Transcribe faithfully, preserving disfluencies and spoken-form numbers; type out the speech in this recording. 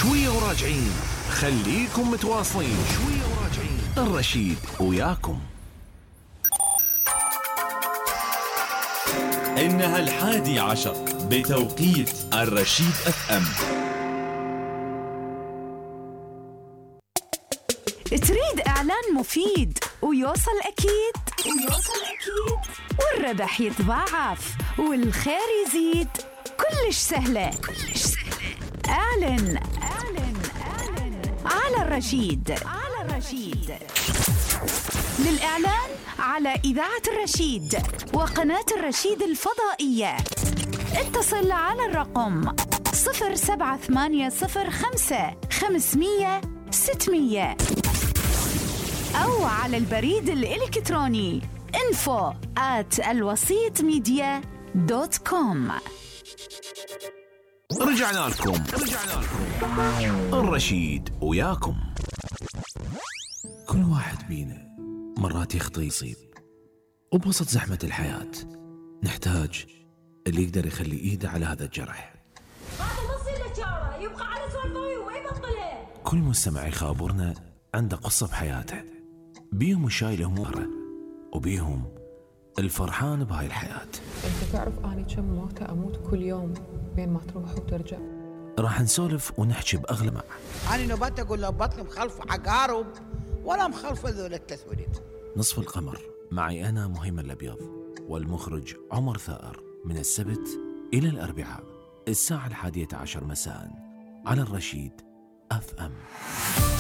شوية وراجعين، خليكم متواصلين. شوية وراجعين، الرشيد وياكم. إنها الحادي عشر بتوقيت الرشيد أف أم. تريد إعلان مفيد ويوصل أكيد ويوصل أكيد والربح يتضاعف والخير يزيد؟ كلش سهلة كلش سهلة. اعلن اعلن اعلن على الرشيد على الرشيد. للإعلان على إذاعة الرشيد وقناة الرشيد الفضائية اتصل على الرقم صفر سبعة ثمانية صفر خمسة خمسمية ستمية أو على البريد الإلكتروني info at الوسيط ميديا دوت كوم. رجعنا لكم رجعنا لكم الرشيد وياكم. كل واحد بينا مرات يخطي يصيب، وبوسط زحمة الحياة نحتاج اللي يقدر يخلي إيده على هذا الجرح. هذا ما يصير له شارة، يبقى على سوالفه وما يبطله. كل مستمع يخابرنا عنده قصة بحياته، بيهم الشايل همومه وبيهم الفرحان بهاي الحياة. انت تعرف اني كم موتة اموت كل يوم بين ما تروح وترجع. راح نسولف ونحكي باغلى ما. انا نوبات اقول له بطني مخلف عقارب ولا مخلف ذول التسويد. نصف القمر معي انا مهيمن الابيض والمخرج عمر ثائر، من السبت الى الاربعاء الساعة الحادية عشر مساء على الرشيد أف أم.